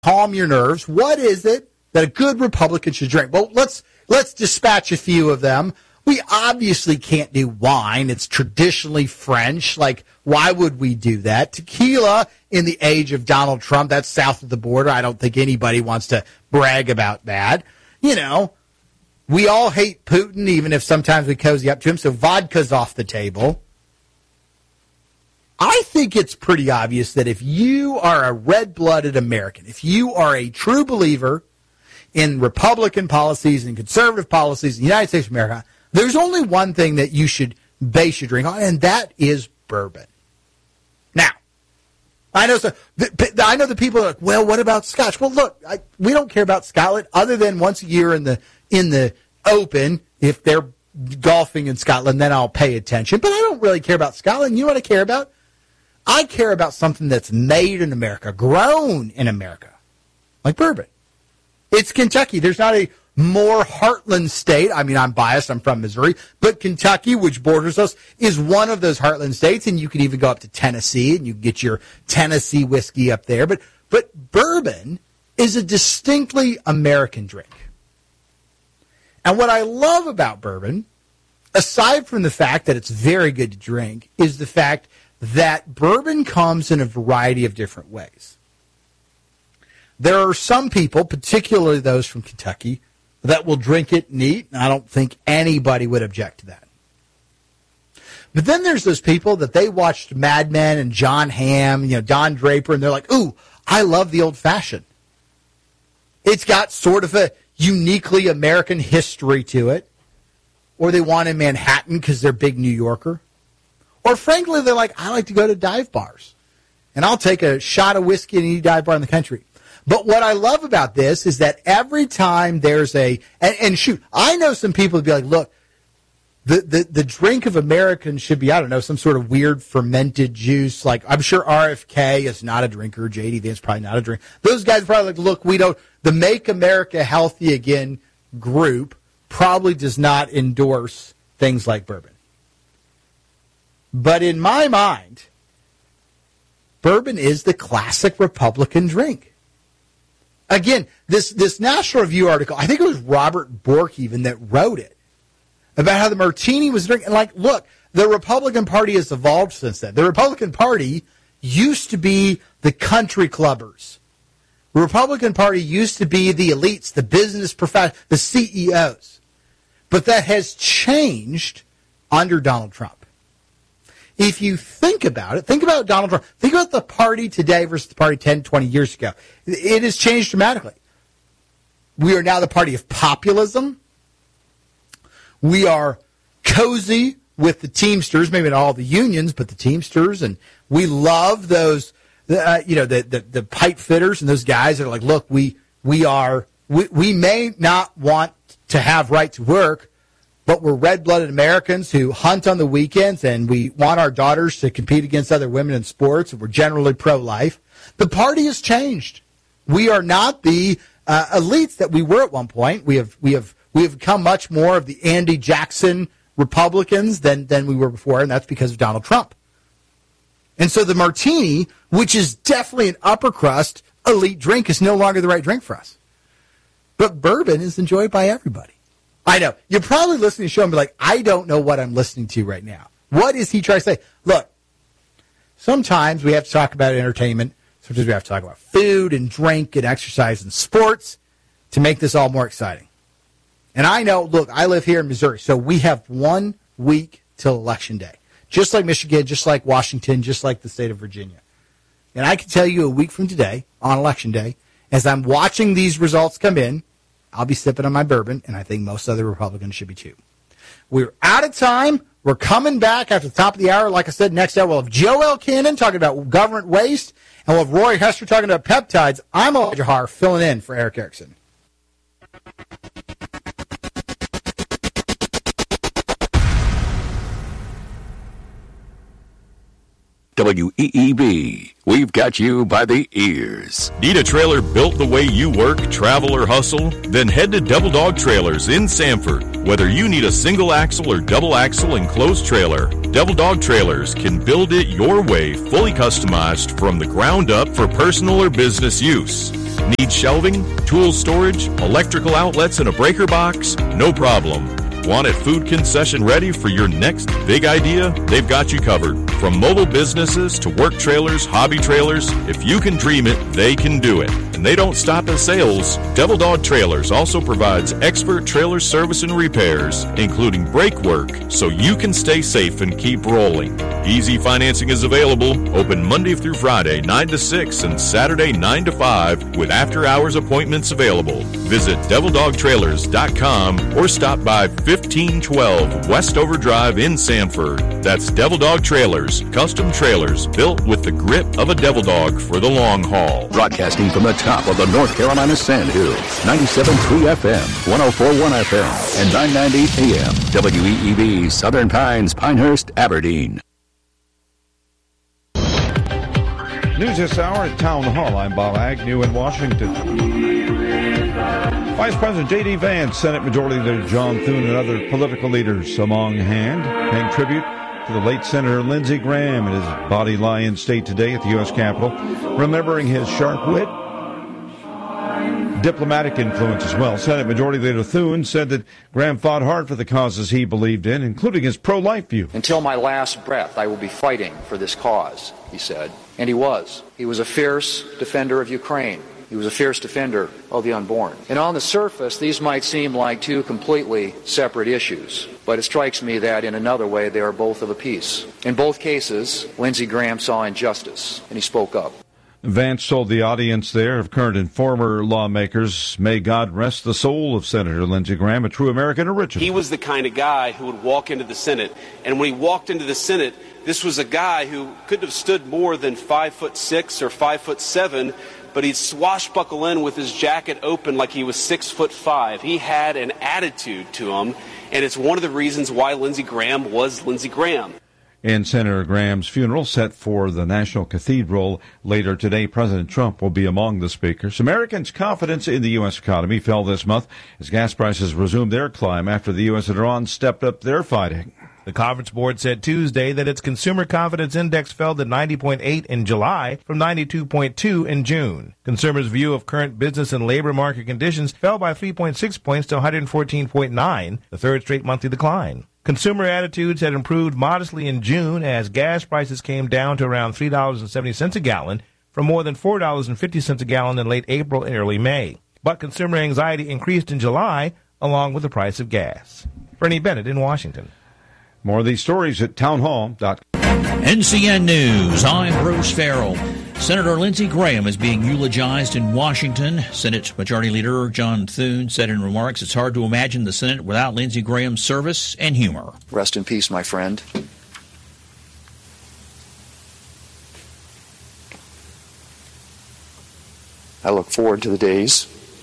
calm your nerves. What is it that a good Republican should drink? Well, let's dispatch a few of them. We obviously can't do wine. It's traditionally French. Like, why would we do that? Tequila in the age of Donald Trump, that's south of the border. I don't think anybody wants to brag about that. You know, we all hate Putin, even if sometimes we cozy up to him, so vodka's off the table. I think it's pretty obvious that if you are a red-blooded American, if you are a true believer in Republican policies and conservative policies in the United States of America, there's only one thing that you should base your drink on, and that is bourbon. Now, I know the people are like, well, what about Scotch? Well, look, we don't care about Scotland other than once a year in the Open. If they're golfing in Scotland, then I'll pay attention. But I don't really care about Scotland. You know what I care about? I care about something that's made in America, grown in America, like bourbon. It's Kentucky. There's not a more heartland state. I mean, I'm biased. I'm from Missouri. But Kentucky, which borders us, is one of those heartland states. And you can even go up to Tennessee, and you can get your Tennessee whiskey up there. But bourbon is a distinctly American drink. And what I love about bourbon, aside from the fact that it's very good to drink, is the fact that bourbon comes in a variety of different ways. There are some people, particularly those from Kentucky, that will drink it neat, and I don't think anybody would object to that. But then there's those people that they watched Mad Men and John Hamm, Don Draper, and they're like, ooh, I love the old-fashioned. It's got sort of a uniquely American history to it. Or they want in Manhattan because they're big New Yorker. Or frankly, they're like, I like to go to dive bars. And I'll take a shot of whiskey in any dive bar in the country. But what I love about this is that every time there's and shoot, I know some people would be like, look, the drink of Americans should be, I don't know, some sort of weird fermented juice. Like, I'm sure RFK is not a drinker. J.D. Vance probably not a drinker. Those guys are probably like, look, the Make America Healthy Again group probably does not endorse things like bourbon. But in my mind, bourbon is the classic Republican drink. Again, this National Review article, I think it was Robert Bork even that wrote it, about how the martini was drinking. Like, look, the Republican Party has evolved since then. The Republican Party used to be the country clubbers. The Republican Party used to be the elites, the business professionals, the CEOs. But that has changed under Donald Trump. If you think about it, think about Donald Trump. Think about the party today versus the party 10, 20 years ago. It has changed dramatically. We are now the party of populism. We are cozy with the Teamsters, maybe not all the unions, but the Teamsters. And we love those, the pipe fitters and those guys that are like, look, we may not want to have right to work, but we're red-blooded Americans who hunt on the weekends, and we want our daughters to compete against other women in sports, and we're generally pro-life. The party has changed. We are not the elites that we were at one point. We have become much more of the Andy Jackson Republicans than we were before, and that's because of Donald Trump. And so the martini, which is definitely an upper crust elite drink, is no longer the right drink for us. But bourbon is enjoyed by everybody. I know. You're probably listening to the show and be like, I don't know what I'm listening to right now. What is he trying to say? Look, sometimes we have to talk about entertainment. Sometimes we have to talk about food and drink and exercise and sports to make this all more exciting. And I know, look, I live here in Missouri, so we have 1 week till Election Day. Just like Michigan, just like Washington, just like the state of Virginia. And I can tell you a week from today, on Election Day, as I'm watching these results come in, I'll be sipping on my bourbon, and I think most other Republicans should be too. We're out of time. We're coming back after the top of the hour. Like I said, next hour we'll have Joe L. Cannon talking about government waste, and we'll have Roy Hester talking about peptides. I'm Elijah Har, filling in for Eric Erickson. WEEB. We've got you by the ears. Need a trailer built the way you work, travel, or hustle? Then head to Double Dog Trailers in Sanford. Whether you need a single axle or double axle enclosed trailer, Double Dog Trailers can build it your way, fully customized from the ground up for personal or business use. Need shelving, tool storage, electrical outlets, and a breaker box? No problem. Want it food concession ready for your next big idea? They've got you covered. From mobile businesses to work trailers, hobby trailers, if you can dream it, they can do it. And they don't stop at sales. Devil Dog Trailers also provides expert trailer service and repairs, including brake work, so you can stay safe and keep rolling. Easy financing is available, open Monday through Friday, 9 to 6, and Saturday, 9 to 5, with after-hours appointments available. Visit DevilDogTrailers.com or stop by 1512 Westover Drive in Sanford. That's Devil Dog Trailers, custom trailers built with the grip of a devil dog for the long haul. Broadcasting from the top of the North Carolina Sandhills, 97.3 FM, 104.1 FM, and 990 AM, WEEB, Southern Pines, Pinehurst, Aberdeen. News this hour at Town Hall. I'm Bob Agnew in Washington. Vice President J.D. Vance, Senate Majority Leader John Thune, and other political leaders among hand, paying tribute to the late Senator Lindsey Graham at his Body Lion State today at the U.S. Capitol, remembering his sharp wit, diplomatic influence as well. Senate Majority Leader Thune said that Graham fought hard for the causes he believed in, including his pro-life view. Until my last breath, I will be fighting for this cause, he said. And he was. He was a fierce defender of Ukraine. He was a fierce defender of the unborn. And on the surface, these might seem like two completely separate issues. But it strikes me that in another way, they are both of a piece. In both cases, Lindsey Graham saw injustice, and he spoke up. Vance told the audience there of current and former lawmakers, may God rest the soul of Senator Lindsey Graham, a true American original. He was the kind of guy who would walk into the Senate, and when he walked into the Senate, this was a guy who couldn't have stood more than 5'6" or 5'7", but he'd swashbuckle in with his jacket open like he was 6'5". He had an attitude to him, and it's one of the reasons why Lindsey Graham was Lindsey Graham. In Senator Graham's funeral set for the National Cathedral later today, President Trump will be among the speakers. Americans' confidence in the U.S. economy fell this month as gas prices resumed their climb after the U.S. and Iran stepped up their fighting. The Conference Board said Tuesday that its Consumer Confidence Index fell to 90.8 in July from 92.2 in June. Consumers' view of current business and labor market conditions fell by 3.6 points to 114.9, the third straight monthly decline. Consumer attitudes had improved modestly in June as gas prices came down to around $3.70 a gallon from more than $4.50 a gallon in late April and early May. But consumer anxiety increased in July along with the price of gas. Bernie Bennett in Washington. More of these stories at townhall.com. NCN News, I'm Bruce Farrell. Senator Lindsey Graham is being eulogized in Washington. Senate Majority Leader John Thune said in remarks, it's hard to imagine the Senate without Lindsey Graham's service and humor. Rest in peace, my friend. I look forward to the days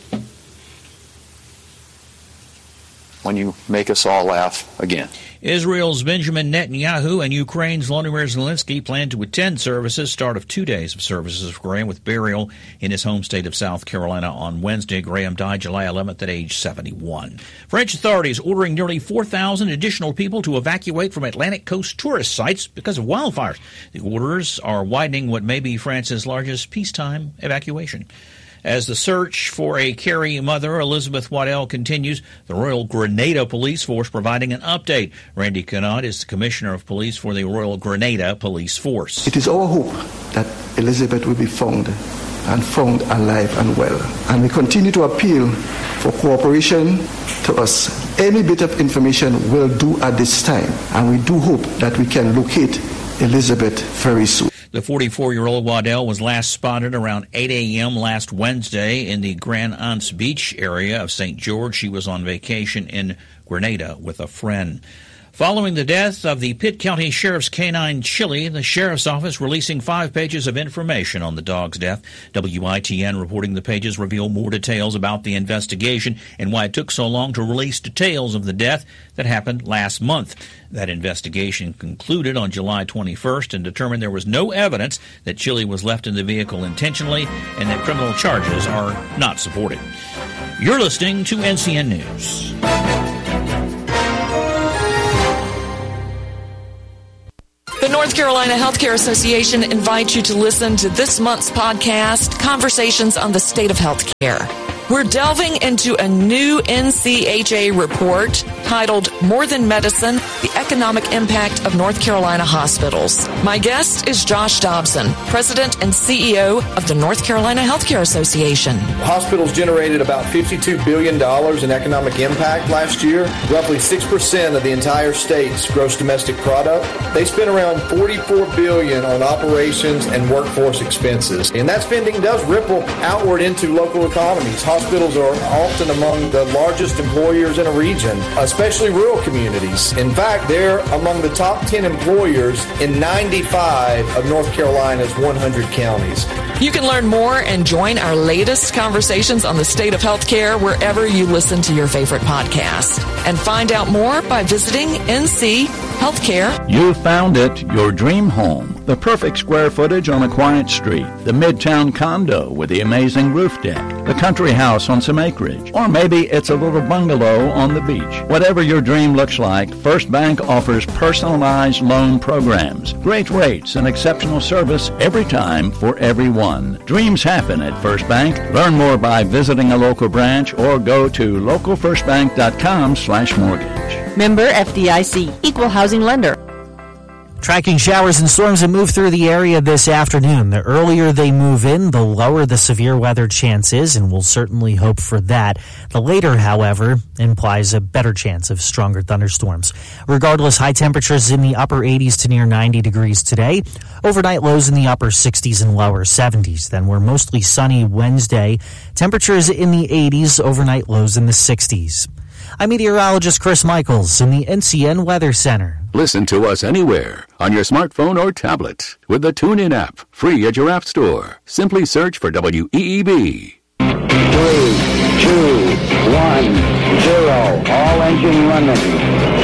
when you make us all laugh again. Israel's Benjamin Netanyahu and Ukraine's Volodymyr Zelensky plan to attend services, start of 2 days of services for Graham with burial in his home state of South Carolina on Wednesday. Graham died July 11th at age 71. French authorities ordering nearly 4,000 additional people to evacuate from Atlantic coast tourist sites because of wildfires. The orders are widening what may be France's largest peacetime evacuation. As the search for a Kerry mother, Elizabeth Waddell, continues, the Royal Grenada Police Force providing an update. Randy Cannot is the Commissioner of Police for the Royal Grenada Police Force. It is our hope that Elizabeth will be found alive and well. And we continue to appeal for cooperation to us. Any bit of information will do at this time. And we do hope that we can locate Elizabeth very soon. The 44-year-old Waddell was last spotted around 8 a.m. last Wednesday in the Grand Anse Beach area of St. George. She was on vacation in Grenada with a friend. Following the death of the Pitt County Sheriff's canine Chili, the Sheriff's Office releasing 5 pages of information on the dog's death. WITN reporting the pages reveal more details about the investigation and why it took so long to release details of the death that happened last month. That investigation concluded on July 21st and determined there was no evidence that Chili was left in the vehicle intentionally and that criminal charges are not supported. You're listening to NCN News. The North North Carolina Healthcare Association invites you to listen to this month's podcast, Conversations on the State of Healthcare. We're delving into a new NCHA report titled More Than Medicine, the Economic Impact of North Carolina Hospitals. My guest is Josh Dobson, President and CEO of the North Carolina Healthcare Association. Hospitals generated about $52 billion in economic impact last year, roughly 6% of the entire state's gross domestic product. They spent around $44 billion on operations and workforce expenses. And that spending does ripple outward into local economies. Hospitals are often among the largest employers in a region, especially rural communities. In fact, they're among the top 10 employers in 95 of North Carolina's 100 counties. You can learn more and join our latest conversations on the state of healthcare wherever you listen to your favorite podcast. And find out more by visiting NC Healthcare. You found it, your dream home. The perfect square footage on a quiet street. The midtown condo with the amazing roof deck. The country house on some acreage. Or maybe it's a little bungalow on the beach. Whatever your dream looks like, First Bank offers personalized loan programs. Great rates and exceptional service every time for everyone. Dreams happen at First Bank. Learn more by visiting a local branch or go to localfirstbank.com/mortgage. Member FDIC, Equal Housing Lender. Tracking showers and storms that move through the area this afternoon. The earlier they move in, the lower the severe weather chance is, and we'll certainly hope for that. The later, however, implies a better chance of stronger thunderstorms. Regardless, high temperatures in the upper 80s to near 90 degrees today. Overnight lows in the upper 60s and lower 70s. Then we're mostly sunny Wednesday. Temperatures in the 80s, overnight lows in the 60s. I'm meteorologist Chris Michaels in the NCN Weather Center. Listen to us anywhere on your smartphone or tablet with the TuneIn app, free at your app store. Simply search for WEEB. 3, 2, 1, 0. All engine running.